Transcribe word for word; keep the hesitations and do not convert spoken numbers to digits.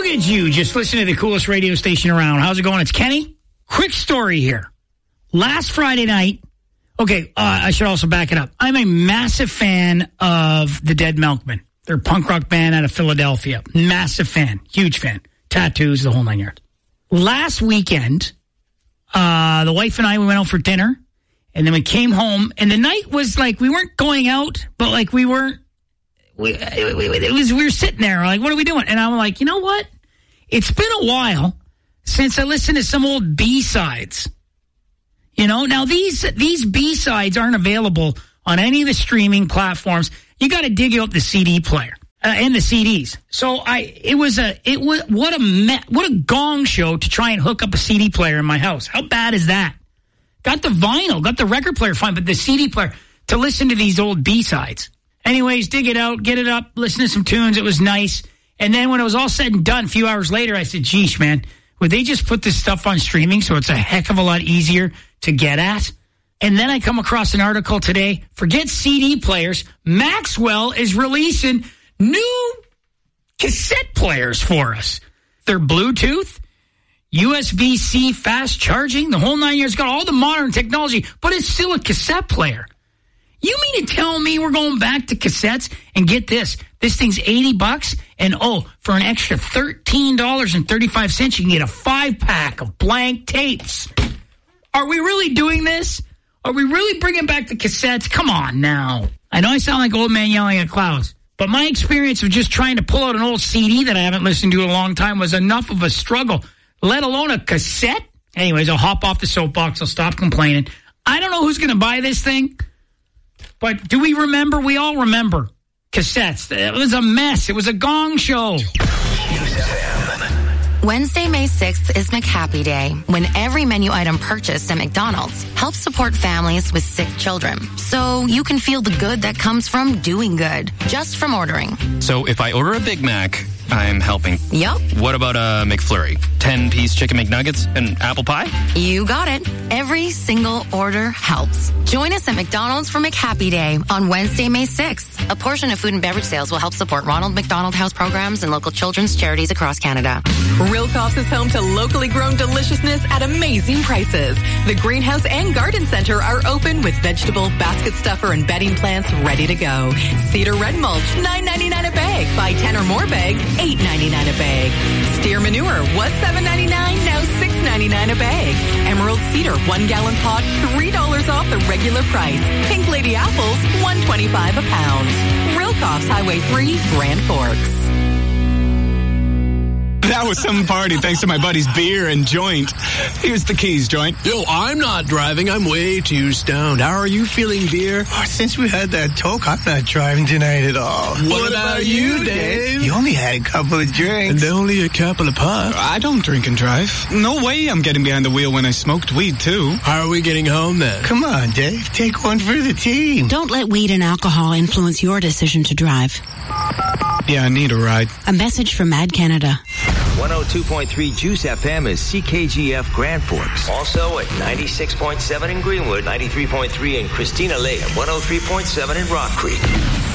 Look at you, just listening to the coolest radio station around. How's it going? It's Kenny. Quick story here. Last Friday night, okay, uh, I should also back it up. I'm a massive fan of the Dead Milkmen. They're a punk rock band out of Philadelphia. Massive fan. Huge fan. Tattoos, the whole nine yards. Last weekend, uh, the wife and I, we went out for dinner, and then we came home, and the night was like, we weren't going out, but like we weren't, we, it, it was, we were sitting there, like, what are we doing? And I'm like, you know what? It's been a while since I listened to some old B-sides. You know, now these, these B-sides aren't available on any of the streaming platforms. You got to dig out the C D player. Uh, and the C Ds. So I, it was a, it was, what a, me, what a gong show to try and hook up a C D player in my house. How bad is that? Got the vinyl, got the record player fine, but the C D player to listen to these old B-sides. Anyways, dig it out, get it up, listen to some tunes. It was nice. And then when it was all said and done, a few hours later, I said, geesh, man, would they just put this stuff on streaming so it's a heck of a lot easier to get at? And then I come across an article today, forget C D players, Maxwell is releasing new cassette players for us. They're Bluetooth, U S B C fast charging, the whole nine yards, got all the modern technology, but it's still a cassette player. You mean to tell me we're going back to cassettes? And get this, this thing's eighty bucks, and oh, for an extra thirteen dollars and thirty-five cents, you can get a five-pack of blank tapes. Are we really doing this? Are we really bringing back the cassettes? Come on now. I know I sound like old man yelling at clouds, but my experience of just trying to pull out an old C D that I haven't listened to in a long time was enough of a struggle, let alone a cassette. Anyways, I'll hop off the soapbox. I'll stop complaining. I don't know who's going to buy this thing, but do we remember? We all remember cassettes. It was a mess. It was a gong show. Wednesday, May sixth is McHappy Day, when every menu item purchased at McDonald's helps support families with sick children. So you can feel the good that comes from doing good, just from ordering. So if I order a Big Mac, I'm helping. Yup. What about a McFlurry? ten-piece chicken McNuggets and apple pie? You got it. Every single order helps. Join us at McDonald's for McHappy Day on Wednesday, May sixth. A portion of food and beverage sales will help support Ronald McDonald House programs and local children's charities across Canada. Real Cops is home to locally grown deliciousness at amazing prices. The Greenhouse and Garden Center are open with vegetable, basket stuffer, and bedding plants ready to go. Cedar Red Mulch, nine ninety-nine a bag. Buy ten or more bags, eight ninety-nine a bag. Steer Manure was seven ninety-nine, now six ninety-nine a bag. Emerald Cedar, one gallon pot, three dollars off the regular price. Pink Lady Apples, one twenty-five a pound. Real Cops, Highway three, Grand Forks. That was some party thanks to my buddy's beer and joint. Here's the keys, joint. Yo, I'm not driving. I'm way too stoned. How are you feeling, beer? Oh, since we had that talk, I'm not driving tonight at all. What, what about, about you, Dave? You only had a couple of drinks. And only a couple of puffs. I don't drink and drive. No way I'm getting behind the wheel when I smoked weed, too. How are we getting home, then? Come on, Dave. Take one for the team. Don't let weed and alcohol influence your decision to drive. Yeah, I need a ride. A message from Mad Canada. one oh two point three Juice F M is C K G F Grand Forks. Also at ninety-six point seven in Greenwood, ninety-three point three in Christina Lake, and one oh three point seven in Rock Creek.